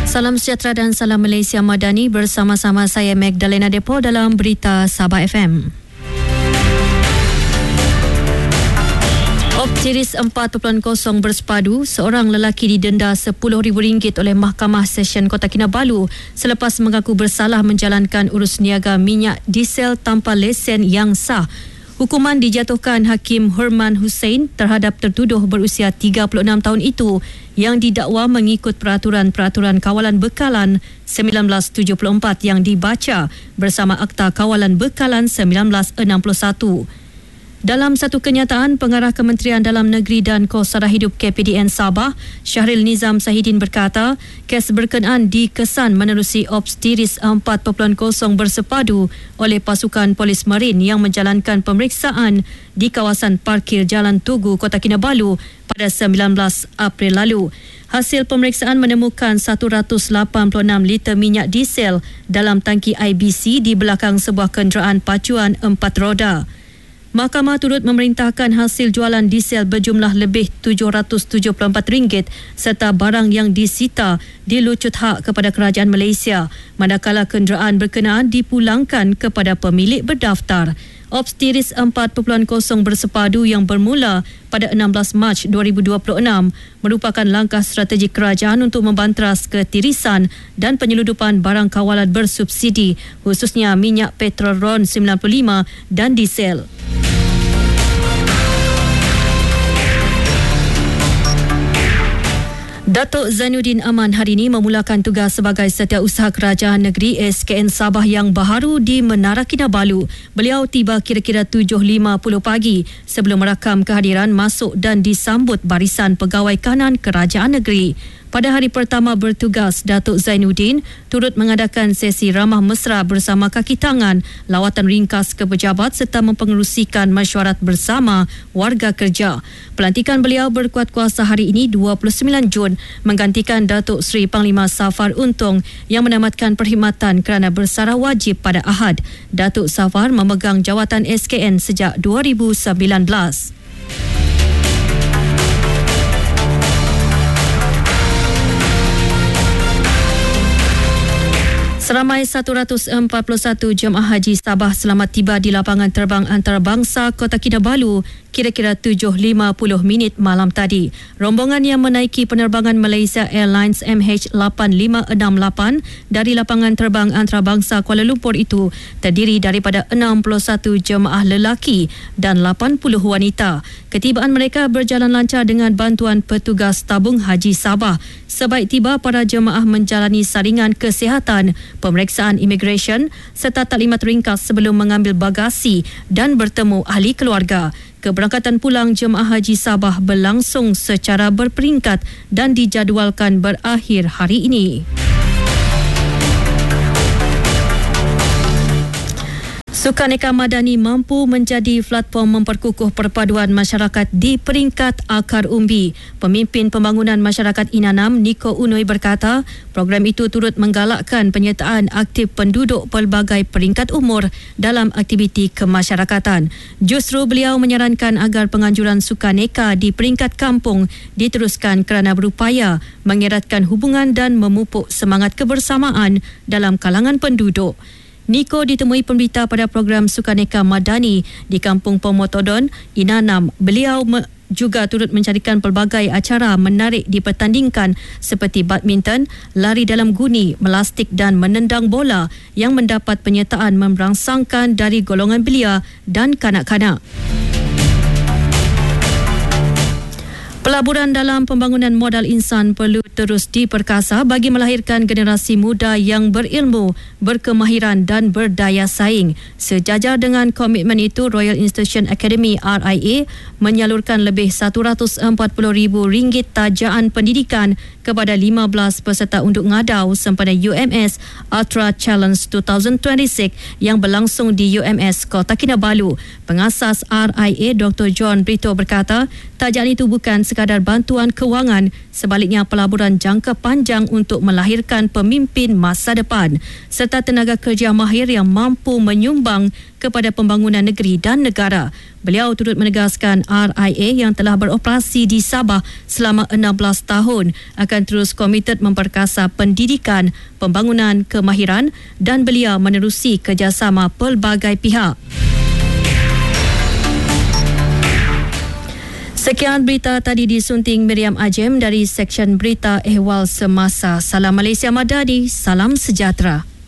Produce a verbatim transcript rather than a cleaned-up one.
Salam sejahtera dan salam Malaysia Madani, bersama-sama saya Magdalena Depo dalam Berita Sabah F M. Optiris empat titik kosong bersepadu, seorang lelaki didenda sepuluh ribu ringgit oleh Mahkamah Session Kota Kinabalu selepas mengaku bersalah menjalankan urus niaga minyak diesel tanpa lesen yang sah. Hukuman dijatuhkan Hakim Herman Hussein terhadap tertuduh berusia tiga puluh enam tahun itu yang didakwa mengikut peraturan-peraturan kawalan bekalan seribu sembilan ratus tujuh puluh empat yang dibaca bersama Akta Kawalan Bekalan seribu sembilan ratus enam puluh satu. Dalam satu kenyataan, Pengarah Kementerian Dalam Negeri dan Kos Sara Hidup K P D N Sabah, Syahril Nizam Sahidin berkata, kes berkenaan dikesan menerusi Optiris empat titik kosong bersepadu oleh pasukan Polis Marin yang menjalankan pemeriksaan di kawasan parkir Jalan Tugu, Kota Kinabalu pada sembilan belas April lalu. Hasil pemeriksaan menemukan seratus lapan puluh enam liter minyak diesel dalam tangki I B C di belakang sebuah kenderaan pacuan empat roda. Mahkamah turut memerintahkan hasil jualan diesel berjumlah lebih tujuh ratus tujuh puluh empat ringgit serta barang yang disita dilucut hak kepada kerajaan Malaysia, manakala kenderaan berkenaan dipulangkan kepada pemilik berdaftar. Optiris empat titik kosong bersepadu yang bermula pada enam belas Mac dua ribu dua puluh enam merupakan langkah strategi kerajaan untuk membanteras ketirisan dan penyeludupan barang kawalan bersubsidi, khususnya minyak petrol RON sembilan puluh lima dan diesel. Datuk Zainuddin Aman hari ini memulakan tugas sebagai Setiausaha Kerajaan Negeri S K N Sabah yang baharu di Menara Kinabalu. Beliau tiba kira-kira tujuh lima puluh pagi sebelum merakam kehadiran masuk dan disambut barisan pegawai kanan Kerajaan Negeri. Pada hari pertama bertugas, Datuk Zainuddin turut mengadakan sesi ramah mesra bersama kaki tangan, lawatan ringkas ke pejabat serta mempengerusikan mesyuarat bersama warga kerja. Pelantikan beliau berkuat kuasa hari ini dua puluh sembilan Jun menggantikan Datuk Seri Panglima Safar Untung yang menamatkan perkhidmatan kerana bersarah wajib pada Ahad. Datuk Safar memegang jawatan S K N sejak dua ribu sembilan belas. Seramai seratus empat puluh satu jemaah haji Sabah selamat tiba di lapangan terbang antarabangsa Kota Kinabalu kira-kira tujuh lima puluh minit malam tadi. Rombongan yang menaiki penerbangan Malaysia Airlines M H lapan lima enam lapan dari lapangan terbang antarabangsa Kuala Lumpur itu terdiri daripada enam puluh satu jemaah lelaki dan lapan puluh wanita. Ketibaan mereka berjalan lancar dengan bantuan petugas tabung haji Sabah. Sebaik tiba, para jemaah menjalani saringan kesihatan, pemeriksaan imigresen serta taklimat ringkas sebelum mengambil bagasi dan bertemu ahli keluarga. Keberangkatan pulang jemaah haji Sabah berlangsung secara berperingkat dan dijadualkan berakhir hari ini. Sukaneka Madani mampu menjadi platform memperkukuh perpaduan masyarakat di peringkat akar umbi. Pemimpin Pembangunan Masyarakat Inanam, Niko Unoy berkata, program itu turut menggalakkan penyertaan aktif penduduk pelbagai peringkat umur dalam aktiviti kemasyarakatan. Justru beliau menyarankan agar penganjuran Sukaneka di peringkat kampung diteruskan kerana berupaya mengeratkan hubungan dan memupuk semangat kebersamaan dalam kalangan penduduk. Niko ditemui pemberita pada program Sukaneka Madani di Kampung Pomotodon, Inanam. Beliau me- juga turut mencarikan pelbagai acara menarik dipertandingkan seperti badminton, lari dalam guni, melastik dan menendang bola yang mendapat penyertaan merangsangkan dari golongan belia dan kanak-kanak. Pelaburan dalam pembangunan modal insan perlu terus diperkasa bagi melahirkan generasi muda yang berilmu, berkemahiran dan berdaya saing. Sejajar dengan komitmen itu, Royal Institution Academy R I A menyalurkan lebih seratus empat puluh ribu ringgit tajaan pendidikan kepada lima belas peserta unjuk ngadau sempena U M S Ultra Challenge dua ribu dua puluh enam yang berlangsung di U M S Kota Kinabalu. Pengasas R I A Doktor John Brito berkata, tajaan itu bukan sekadar sekadar bantuan kewangan, sebaliknya pelaburan jangka panjang untuk melahirkan pemimpin masa depan serta tenaga kerja mahir yang mampu menyumbang kepada pembangunan negeri dan negara. Beliau turut menegaskan R I A yang telah beroperasi di Sabah selama enam belas tahun akan terus komited memperkasa pendidikan, pembangunan kemahiran dan belia menerusi kerjasama pelbagai pihak. Sekian berita tadi disunting Miriam Ajem dari Seksyen Berita Ehwal Semasa. Salam Malaysia Madani, salam sejahtera.